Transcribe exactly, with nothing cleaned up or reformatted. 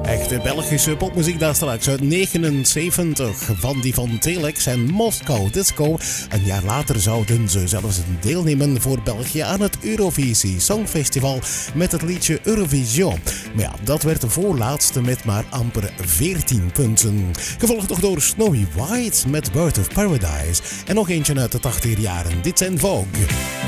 Echte Belgische popmuziek daar straks uit negenenzeventig van die van Telex en Moscow Disco. Een jaar later zouden ze zelfs deelnemen voor België aan het Eurovisie Songfestival met het liedje Eurovision. Maar ja, dat werd de voorlaatste met maar amper veertien punten. Gevolgd nog door Snowy White met Bird of Paradise en nog eentje uit de tachtiger jaren. Dit zijn Vogue.